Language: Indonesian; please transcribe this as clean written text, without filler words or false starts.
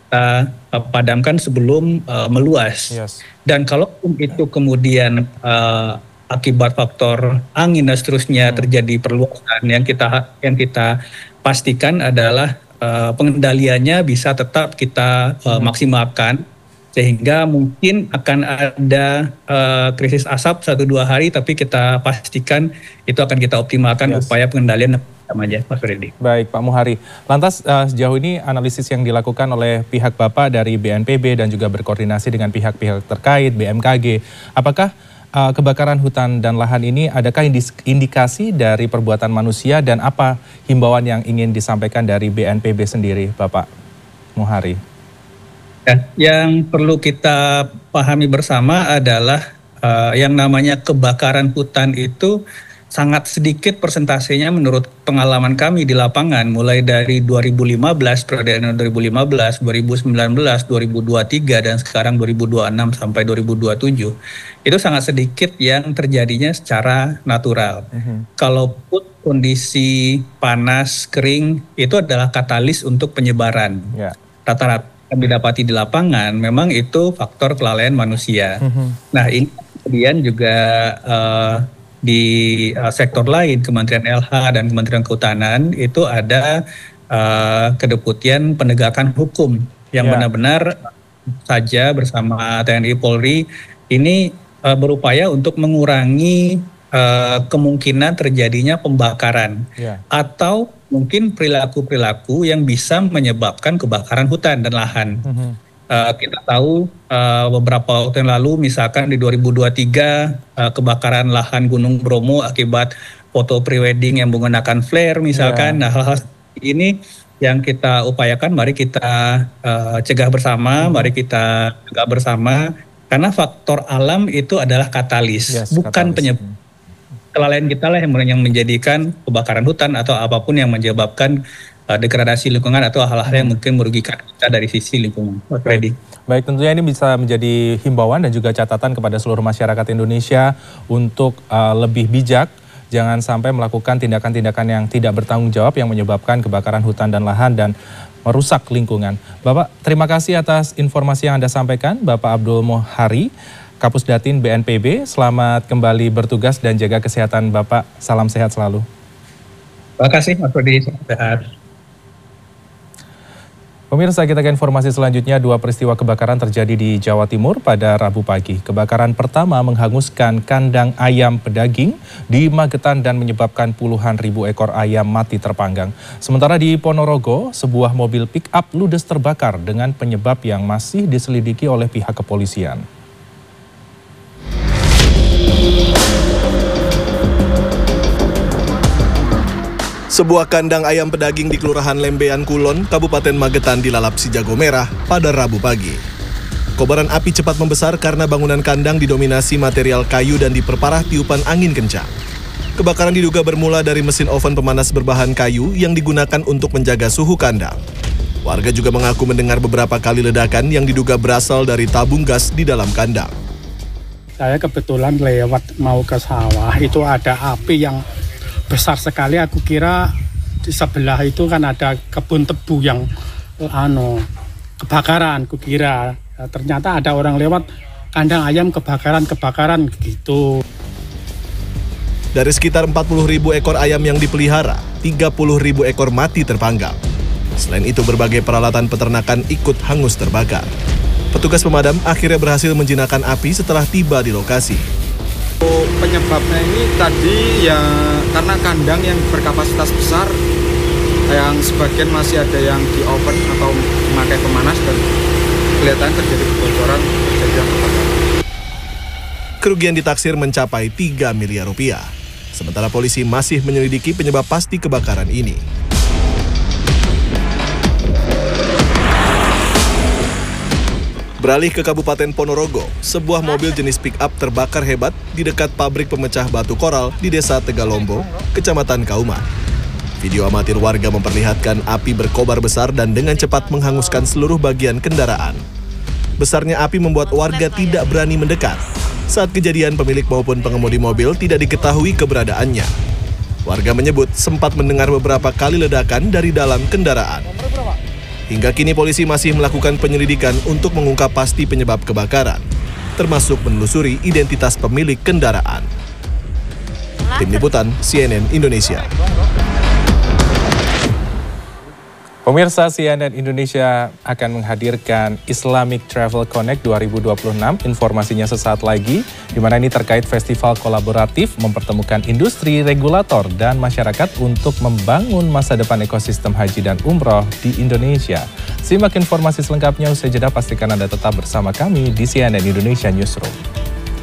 kita padamkan sebelum meluas. Yes. Dan kalau itu kemudian akibat faktor angin dan seterusnya terjadi perluasan, yang kita pastikan adalah pengendaliannya bisa tetap kita maksimalkan, sehingga mungkin akan ada krisis asap 1-2 hari, tapi kita pastikan itu akan kita optimalkan upaya pengendalian namanya, Mas Freddy. Baik, Pak Muhari. Lantas sejauh ini analisis yang dilakukan oleh pihak Bapak dari BNPB dan juga berkoordinasi dengan pihak-pihak terkait, BMKG, apakah kebakaran hutan dan lahan ini adakah indikasi dari perbuatan manusia, dan apa himbauan yang ingin disampaikan dari BNPB sendiri, Bapak Muhari? Yang perlu kita pahami bersama adalah yang namanya kebakaran hutan itu sangat sedikit persentasenya menurut pengalaman kami di lapangan, mulai dari 2015, periode 2015, 2019, 2023, dan sekarang 2026 sampai 2027. Itu sangat sedikit yang terjadinya secara natural. Kalaupun kondisi panas, kering, itu adalah katalis untuk penyebaran. Rata-rata kami dapati di lapangan, memang itu faktor kelalaian manusia. Nah, ini kemudian juga di sektor lain, Kementerian LH dan Kementerian Kehutanan, itu ada kedeputian penegakan hukum yang benar-benar saja bersama TNI Polri ini berupaya untuk mengurangi kemungkinan terjadinya pembakaran atau mungkin perilaku-perilaku yang bisa menyebabkan kebakaran hutan dan lahan. Kita tahu beberapa waktu yang lalu, misalkan di 2023 kebakaran lahan Gunung Bromo akibat foto prewedding yang menggunakan flare misalkan. Nah, hal-hal seperti ini yang kita upayakan, mari kita cegah bersama, mari kita cegah bersama, karena faktor alam itu adalah katalis, bukan penyebab. Kelalaian kita lah yang menjadikan kebakaran hutan atau apapun yang menyebabkan degradasi lingkungan atau hal-hal yang mungkin merugikan kita dari sisi lingkungan. Baik, tentunya ini bisa menjadi himbauan dan juga catatan kepada seluruh masyarakat Indonesia untuk lebih bijak, jangan sampai melakukan tindakan-tindakan yang tidak bertanggung jawab yang menyebabkan kebakaran hutan dan lahan dan merusak lingkungan. Bapak, terima kasih atas informasi yang Anda sampaikan, Bapak Abdul Muhari, Kapusdatin BNPB. Selamat kembali bertugas dan jaga kesehatan Bapak. Salam sehat selalu. Terima kasih, Mas Rudi. Sehat. Pemirsa, kita ke informasi selanjutnya. 2 peristiwa kebakaran terjadi di Jawa Timur pada Rabu pagi. Kebakaran pertama menghanguskan kandang ayam pedaging di Magetan dan menyebabkan puluhan ribu ekor ayam mati terpanggang. Sementara di Ponorogo, sebuah mobil pick-up ludes terbakar dengan penyebab yang masih diselidiki oleh pihak kepolisian. Sebuah kandang ayam pedaging di Kelurahan Lembean Kulon, Kabupaten Magetan dilalap si jago merah pada Rabu pagi. Kobaran api cepat membesar karena bangunan kandang didominasi material kayu dan diperparah tiupan angin kencang. Kebakaran diduga bermula dari mesin oven pemanas berbahan kayu yang digunakan untuk menjaga suhu kandang. Warga juga mengaku mendengar beberapa kali ledakan yang diduga berasal dari tabung gas di dalam kandang. Saya kebetulan lewat mau ke sawah, itu ada api yang besar sekali. Aku kira di sebelah itu kan ada kebun tebu yang kebakaran. Aku kira ternyata ada orang lewat, kandang ayam kebakaran gitu. Dari sekitar 40.000 ekor ayam yang dipelihara, 30.000 ekor mati terpanggang. Selain itu, berbagai peralatan peternakan ikut hangus terbakar. Petugas pemadam akhirnya berhasil menjinakkan api setelah tiba di lokasi. Penyebabnya ini tadi ya karena kandang yang berkapasitas besar, yang sebagian masih ada yang di oven atau memakai pemanas, dan kelihatan terjadi kebocoran, terjadi kebakaran. Kerugian ditaksir mencapai 3 miliar rupiah. Sementara polisi masih menyelidiki penyebab pasti kebakaran ini. Beralih ke Kabupaten Ponorogo, sebuah mobil jenis pick-up terbakar hebat di dekat pabrik pemecah batu koral di Desa Tegalombo, Kecamatan Kauman. Video amatir warga memperlihatkan api berkobar besar dan dengan cepat menghanguskan seluruh bagian kendaraan. Besarnya api membuat warga tidak berani mendekat. Saat kejadian, pemilik maupun pengemudi mobil tidak diketahui keberadaannya. Warga menyebut sempat mendengar beberapa kali ledakan dari dalam kendaraan. Hingga kini polisi masih melakukan penyelidikan untuk mengungkap pasti penyebab kebakaran, termasuk menelusuri identitas pemilik kendaraan. Tim Liputan CNN Indonesia. Pemirsa, CNN Indonesia akan menghadirkan Islamic Travel Connect 2026. Informasinya sesaat lagi, di mana ini terkait festival kolaboratif mempertemukan industri, regulator, dan masyarakat untuk membangun masa depan ekosistem haji dan umroh di Indonesia. Simak informasi selengkapnya usai jeda, pastikan Anda tetap bersama kami di CNN Indonesia Newsroom.